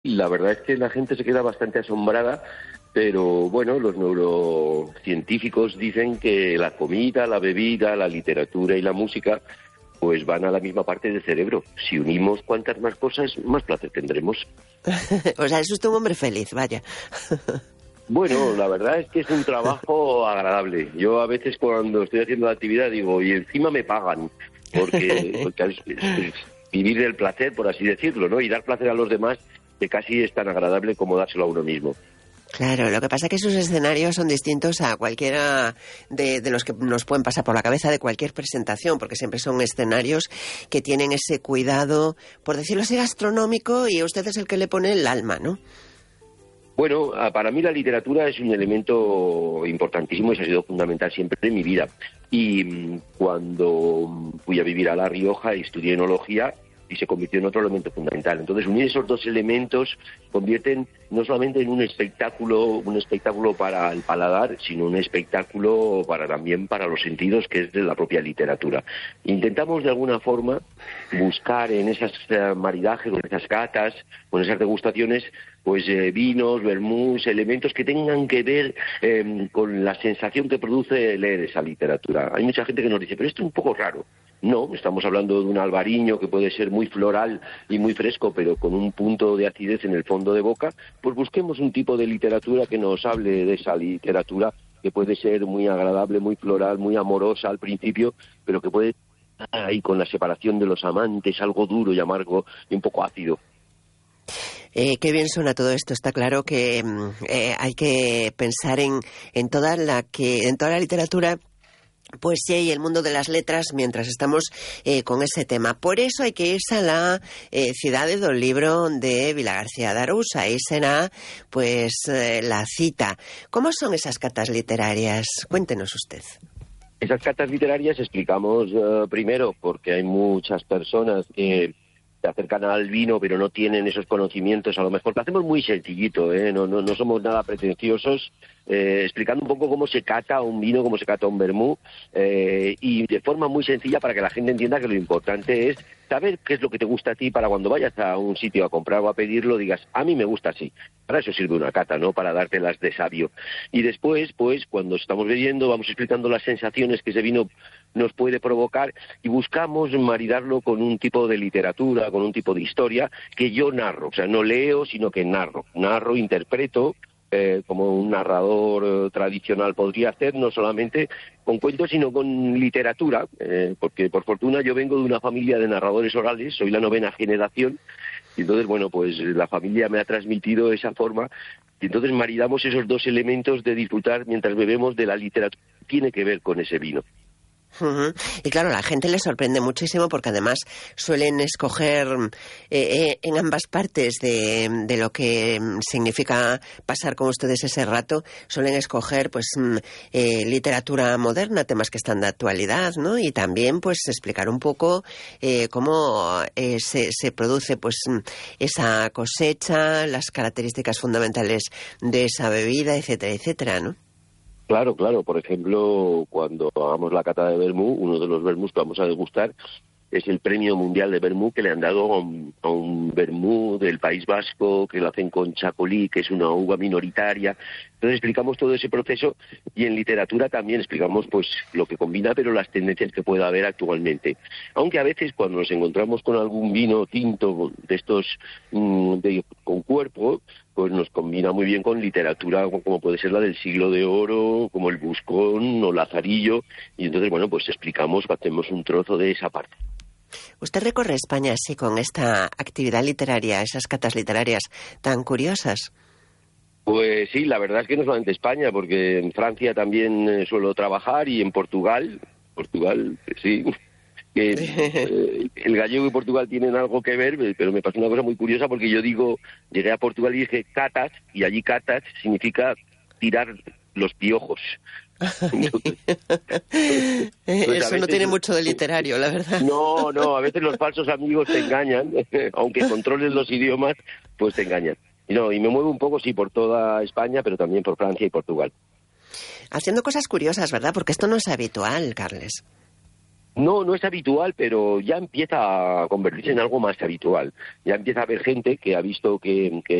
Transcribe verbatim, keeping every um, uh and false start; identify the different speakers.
Speaker 1: Y la verdad es que la gente se queda bastante asombrada, pero bueno, los neurocientíficos dicen que la comida, la bebida, la literatura y la música pues van a la misma parte del cerebro. Si unimos cuantas más cosas, más placer tendremos.
Speaker 2: O sea, es usted un hombre feliz, vaya.
Speaker 1: Bueno, la verdad es que es un trabajo agradable. Yo a veces cuando estoy haciendo la actividad digo, y encima me pagan, porque, porque es, es, es vivir el placer, por así decirlo, ¿no? Y dar placer a los demás, que casi es tan agradable como dárselo a uno mismo.
Speaker 2: Claro, lo que pasa es que sus escenarios son distintos a cualquiera de, de los que nos pueden pasar por la cabeza de cualquier presentación, porque siempre son escenarios que tienen ese cuidado, por decirlo así, gastronómico, y usted es el que le pone el alma, ¿no?
Speaker 1: Bueno, para mí la literatura es un elemento importantísimo y ha sido fundamental siempre en mi vida. Y cuando fui a vivir a La Rioja y estudié enología, y se convirtió en otro elemento fundamental. Entonces, unir esos dos elementos convierten no solamente en un espectáculo, un espectáculo para el paladar, sino un espectáculo para también para los sentidos, que es de la propia literatura. Intentamos de alguna forma buscar en esas uh, maridajes, en esas catas, con esas degustaciones, pues eh, vinos, vermús, elementos que tengan que ver eh, con la sensación que produce leer esa literatura. Hay mucha gente que nos dice, pero esto es un poco raro. No, estamos hablando de un albariño que puede ser muy floral y muy fresco, pero con un punto de acidez en el fondo de boca. Pues busquemos un tipo de literatura que nos hable de esa literatura, que puede ser muy agradable, muy floral, muy amorosa al principio, pero que puede estar ahí con la separación de los amantes, algo duro y amargo y un poco ácido.
Speaker 2: Eh, qué bien suena todo esto. Está claro que eh, hay que pensar en, en toda la que en toda la literatura, poesía y el mundo de las letras mientras estamos eh, con ese tema. Por eso hay que irse a la eh, ciudad del libro de Vilagarcía de Arousa. Ahí será pues eh, la cita. ¿Cómo son esas catas literarias? Cuéntenos usted.
Speaker 1: Esas catas literarias explicamos uh, primero porque hay muchas personas que se acercan al vino pero no tienen esos conocimientos, a lo mejor lo hacemos muy sencillito, ¿eh? no, no, no somos nada pretenciosos, eh, explicando un poco cómo se cata un vino, cómo se cata un vermú, eh, y de forma muy sencilla para que la gente entienda que lo importante es saber qué es lo que te gusta a ti, para cuando vayas a un sitio a comprar o a pedirlo digas, a mí me gusta así. Para eso sirve una cata, ¿no? Para dártelas de sabio. Y después, pues, cuando estamos bebiendo, vamos explicando las sensaciones que ese vino nos puede provocar y buscamos maridarlo con un tipo de literatura, con un tipo de historia que yo narro. O sea, no leo, sino que narro. Narro, interpreto, eh, como un narrador eh, tradicional podría hacer, no solamente con cuentos, sino con literatura, eh, porque por fortuna yo vengo de una familia de narradores orales, soy la novena generación, y entonces, bueno, pues la familia me ha transmitido esa forma, y entonces maridamos esos dos elementos de disfrutar mientras bebemos de la literatura que tiene que ver con ese vino.
Speaker 2: Uh-huh. Y claro, la gente le sorprende muchísimo porque además suelen escoger eh, eh, en ambas partes de, de lo que significa pasar con ustedes ese rato, suelen escoger pues eh, literatura moderna, temas que están de actualidad, ¿no? Y también pues explicar un poco eh, cómo eh, se, se produce pues esa cosecha, las características fundamentales de esa bebida, etcétera, etcétera, ¿no?
Speaker 1: Claro, claro. Por ejemplo, cuando hagamos la cata de vermú, uno de los vermús que vamos a degustar es el premio mundial de vermú que le han dado a un, a un vermú del País Vasco, que lo hacen con chacolí, que es una uva minoritaria. Entonces explicamos todo ese proceso y en literatura también explicamos pues lo que combina, pero las tendencias que pueda haber actualmente. Aunque a veces cuando nos encontramos con algún vino tinto de estos mmm, de, con cuerpo, pues nos combina muy bien con literatura como puede ser la del Siglo de Oro, como el Buscón o Lazarillo, y entonces, bueno, pues explicamos, hacemos un trozo de esa parte.
Speaker 2: ¿Usted recorre España así con esta actividad literaria, esas catas literarias tan curiosas?
Speaker 1: Pues sí, la verdad es que no solamente España, porque en Francia también eh, suelo trabajar y en Portugal, Portugal, sí, que eh, el gallego y Portugal tienen algo que ver, pero me pasó una cosa muy curiosa porque yo digo, llegué a Portugal y dije catas, y allí catas significa tirar los piojos. Entonces,
Speaker 2: Eso
Speaker 1: veces,
Speaker 2: no tiene mucho de literario, la verdad.
Speaker 1: No, no, a veces los falsos amigos te engañan, aunque controles los idiomas, pues te engañan. Y no, y me muevo un poco, sí, por toda España, pero también por Francia y Portugal.
Speaker 2: Haciendo cosas curiosas, ¿verdad? Porque esto no es habitual, Carles.
Speaker 1: No, no es habitual, pero ya empieza a convertirse en algo más habitual. Ya empieza a haber gente que ha visto que, que